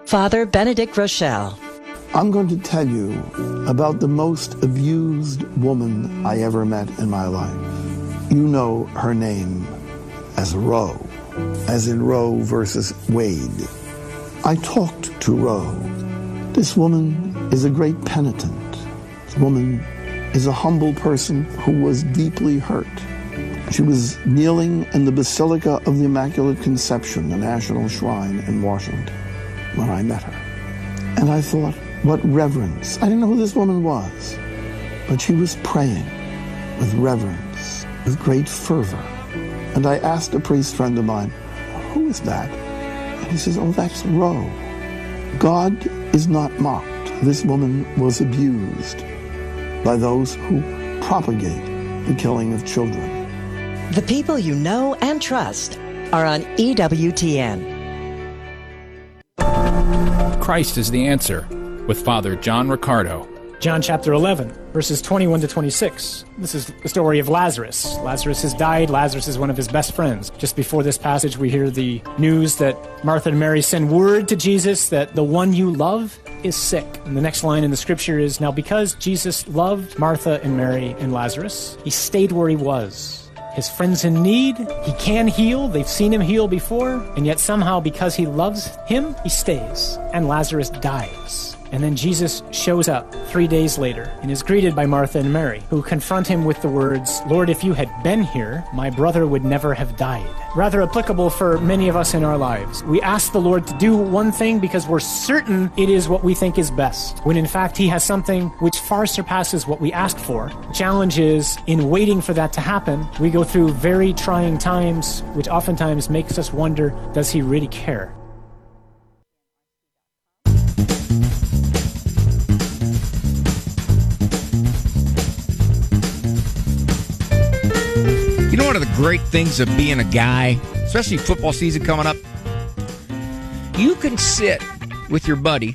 Father Benedict Groeschel. I'm going to tell you about the most abused woman I ever met in my life. You know her name as Roe, as in Roe versus Wade. I talked to Roe. This woman is a great penitent. This woman is a humble person who was deeply hurt. She was kneeling in the Basilica of the Immaculate Conception, the National Shrine in Washington, when I met her. And I thought, what reverence. I didn't know who this woman was, but she was praying with reverence, with great fervor. And I asked a priest friend of mine, who is that? And he says, oh, that's Roe. God is not mocked. This woman was abused by those who propagate the killing of children. The people you know and trust are on EWTN. Christ is the answer, with Father John Riccardo. John chapter 11, verses 21 to 26. This is the story of Lazarus. Lazarus has died. Lazarus is one of his best friends. Just before this passage, we hear the news that Martha and Mary send word to Jesus that the one you love is sick. And the next line in the scripture is, now because Jesus loved Martha and Mary and Lazarus, he stayed where he was. His friend's in need. He can heal. They've seen him heal before. And yet somehow, because he loves him, he stays. And Lazarus dies. And then Jesus shows up 3 days later and is greeted by Martha and Mary, who confront him with the words, Lord, if you had been here, my brother would never have died. Rather applicable for many of us in our lives. We ask the Lord to do one thing because we're certain it is what we think is best, when in fact he has something which far surpasses what we asked for. The challenge is, in waiting for that to happen, we go through very trying times, which oftentimes makes us wonder, does he really care? You know, one of the great things of being a guy, especially football season coming up, you can sit with your buddy,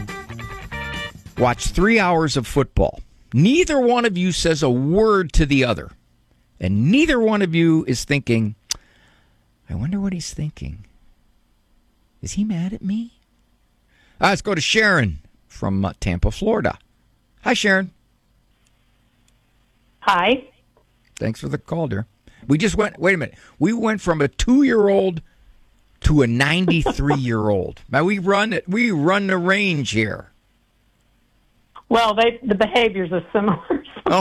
watch 3 hours of football. Neither one of you says a word to the other. And neither one of you is thinking, I wonder what he's thinking. Is he mad at me? Let's go to Sharon from Tampa, Florida. Hi, Sharon. Hi. Thanks for the call, dear. We just went, wait a minute. We went from a 2-year-old to a 93-year-old. Now, we run the range here. Well, the behaviors are similar.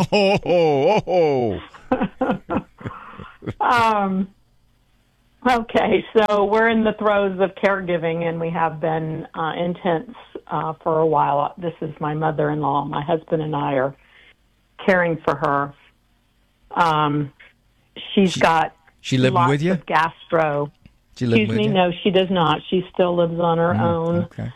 Okay, so we're in the throes of caregiving, and we have been intense for a while. This is my mother-in-law. My husband and I are caring for her. She living lots with you? of gastro. She living Excuse with me, you? no, she does not. She still lives on her own. Okay.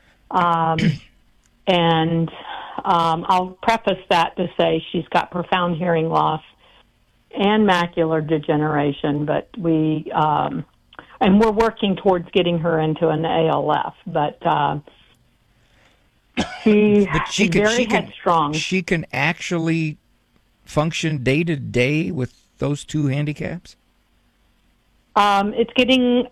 And I'll preface that to say she's got profound hearing loss and macular degeneration, but and we're working towards getting her into an ALF, but she's very headstrong. She can actually function day to day with those two handicaps? It's getting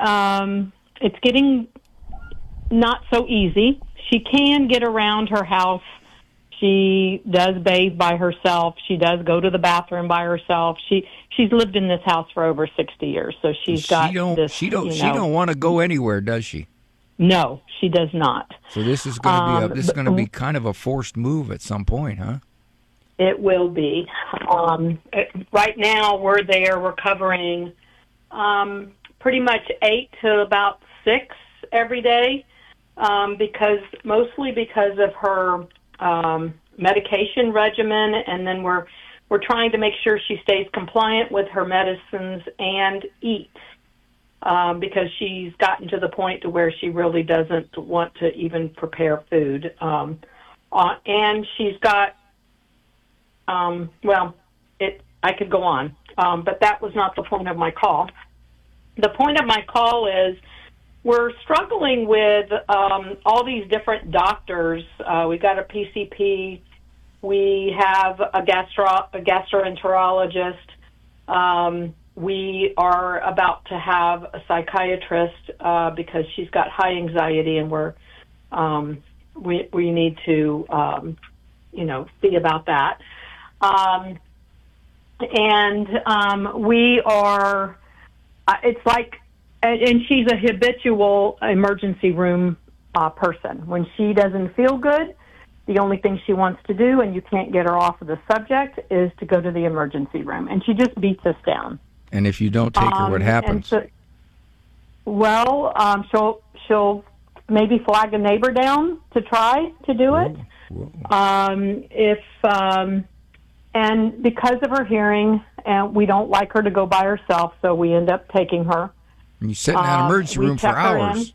not so easy. She can get around her house. She does bathe by herself. She does go to the bathroom by herself. She's lived in this house for over 60 years, so she's got this. She don't want to go anywhere, does she? No, she does not. So this is going to be kind of a forced move at some point, huh? It will be. Right now, we're covering pretty much 8 to about 6 every day, mostly because of her medication regimen, and then we're trying to make sure she stays compliant with her medicines and eats, because she's gotten to the point to where she really doesn't want to even prepare food, and she's got. I could go on, but that was not the point of my call. The point of my call is we're struggling with all these different doctors. We got a PCP. We have a gastroenterologist. We are about to have a psychiatrist because she's got high anxiety, and we're we need to, see about that. We are, it's like, and she's a habitual emergency room person. When she doesn't feel good, the only thing she wants to do, and you can't get her off of the subject, is to go to the emergency room. And she just beats us down. And if you don't take her, what happens? She'll maybe flag a neighbor down to try to do it. And because of her hearing, and we don't like her to go by herself, so we end up taking her. And you sit in that emergency room for hours.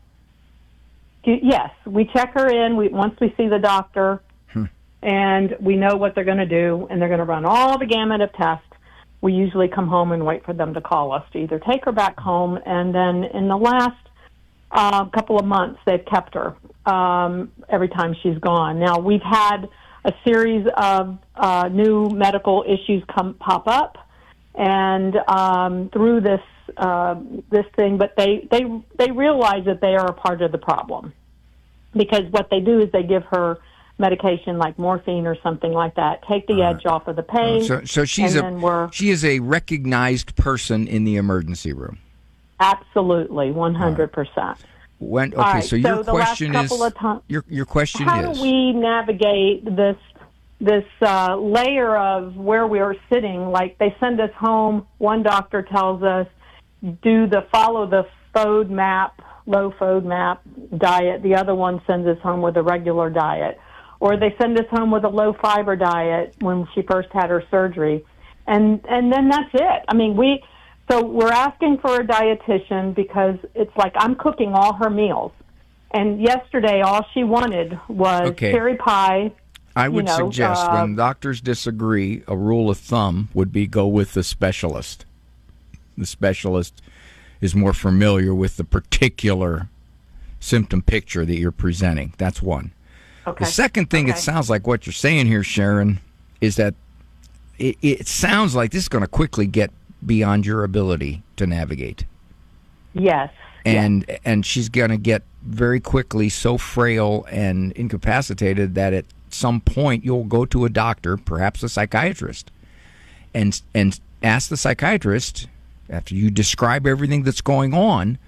Yes, we check her in. Once we see the doctor, and we know what they're going to do, and they're going to run all the gamut of tests. We usually come home and wait for them to call us to either take her back home, and then in the last couple of months, they've kept her every time she's gone. Now, we've had a series of new medical issues pop up, and through this thing, but they realize that they are a part of the problem, because what they do is they give her medication like morphine or something like that, take the edge off of the pain. So she is a recognized person in the emergency room. Absolutely, 100%. So your question is, your question is, how do we navigate this layer of where we are sitting? Like, they send us home. One doctor tells us follow the low FODMAP diet. The other one sends us home with a regular diet. Or they send us home with a low-fiber diet when she first had her surgery. And then that's it. I mean, we're asking for a dietitian because it's like I'm cooking all her meals. And yesterday, all she wanted was cherry pie. I would suggest when doctors disagree, a rule of thumb would be go with the specialist. The specialist is more familiar with the particular symptom picture that you're presenting. That's one. Okay. The second thing, it sounds like what you're saying here, Sharon, is that it sounds like this is going to quickly get beyond your ability to navigate. Yes. And she's going to get very quickly so frail and incapacitated that at some point you'll go to a doctor, perhaps a psychiatrist, and ask the psychiatrist, after you describe everything that's going on,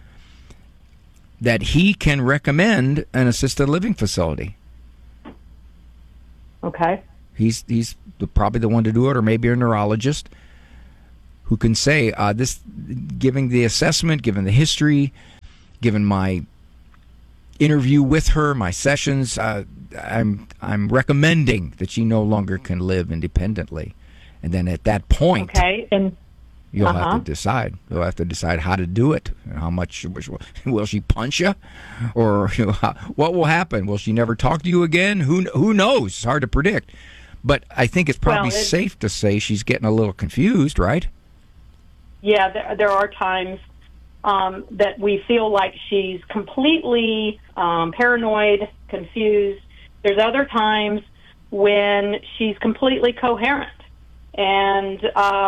that he can recommend an assisted living facility. Okay. He's probably the one to do it, or maybe a neurologist who can say, given the assessment, given the history, given my interview with her, my sessions, I'm recommending that she no longer can live independently. And then at that point, you'll have to decide. You'll have to decide how to do it. How much will she punch you, or what will happen? Will she never talk to you again? Who knows? It's hard to predict. But I think it's probably safe to say she's getting a little confused, right? Yeah, there are times that we feel like she's completely paranoid, confused. There's other times when she's completely coherent, and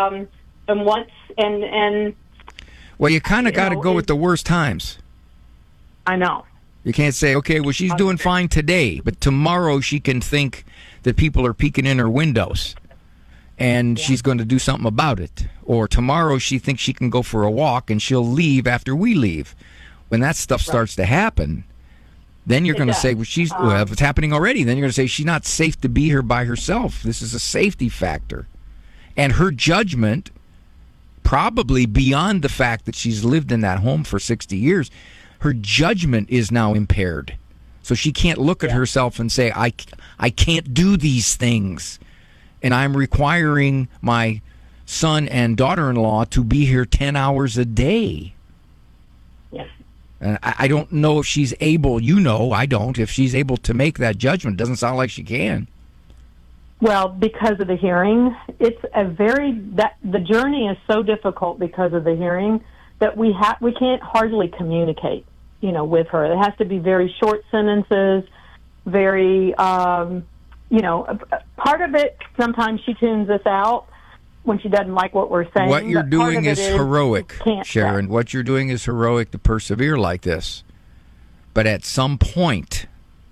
well, you kind of got to go with the worst times. I know. You can't say, okay, well, she's doing fine today, but tomorrow she can think that people are peeking in her windows, and she's going to do something about it. Or tomorrow she thinks she can go for a walk, and she'll leave after we leave. When that stuff starts to happen, then you're going to say, well, if it's happening already, then you're going to say she's not safe to be here by herself. This is a safety factor. And her judgment, probably beyond the fact that she's lived in that home for 60 years, her judgment is now impaired. So she can't look at herself and say, I can't do these things. And I'm requiring my son and daughter-in-law to be here 10 hours a day. Yes. And I don't know if she's able, I don't, if she's able to make that judgment. It doesn't sound like she can. Well, because of the hearing, the journey is so difficult because of the hearing that we can't hardly communicate, with her. It has to be very short sentences, very, part of it, sometimes she tunes us out when she doesn't like what we're saying. What you're doing is heroic, Sharon. What you're doing is heroic to persevere like this. But at some point,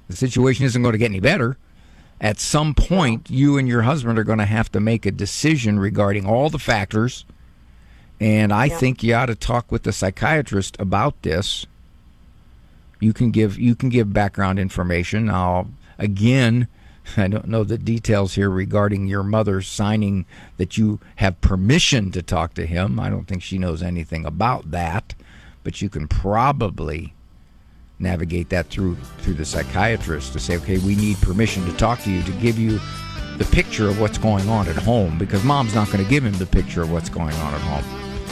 The situation isn't going to get any better. At some point, you and your husband are going to have to make a decision regarding all the factors. And I think you ought to talk with the psychiatrist about this. You can give background information. Now, again, I don't know the details here regarding your mother signing that you have permission to talk to him. I don't think she knows anything about that, but you can probably navigate that through the psychiatrist to say, okay, we need permission to talk to you, to give you the picture of what's going on at home, because mom's not going to give him the picture of what's going on at home.